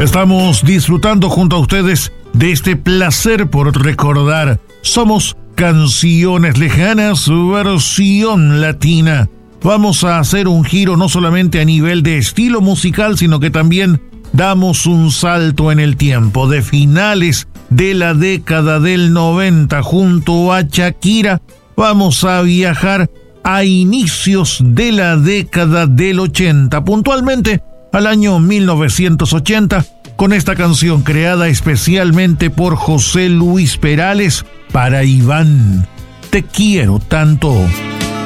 Estamos disfrutando junto a ustedes de este placer por recordar. Somos Canciones Lejanas, versión latina. Vamos a hacer un giro no solamente a nivel de estilo musical, sino que también damos un salto en el tiempo. De finales de la década del 90, junto a Shakira, vamos a viajar a inicios de la década del 80, puntualmente al año 1980, con esta canción creada especialmente por José Luis Perales para Iván. Te quiero tanto.